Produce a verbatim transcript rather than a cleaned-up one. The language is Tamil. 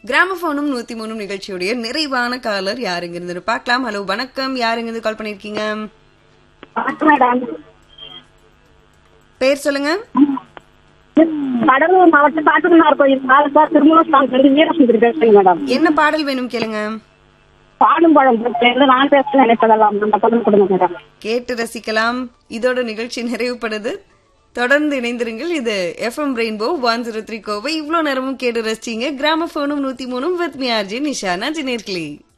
கிராமபோனும் நூத்தி மூணு நிகழ்ச்சியுடைய நிறைவான காலர் யாருங்க இருந்து பார்க்கலாம். ஹலோ வணக்கம், யாருங்க இருந்து கால் பண்ணிருக்கீங்க? பேர் சொல்லுங்க. கடலூர் மாவட்டம் காட்டுமன்னார் கோயில் மேடம். என்ன பாடல் வேணும் கேளுங்க. பாடும் பழம் நான் பேச நினைப்பதெல்லாம் நம்ம படம் கொடுங்க மேடம். கேட்டு ரசிக்கலாம். இதோட நிகழ்ச்சி நிறைவுப்படுது. தொடர்ந்து இணைந்திருங்கள். இது FM rainbow one zero three Kovai. இவ்வளவு நேரமும் கேட்டு ரசிச்சீங்க கிராமபோனும் நூத்தி மூணும் வித் மீ ஆர்ஜே நிஷா. நன்றி நேர்களே.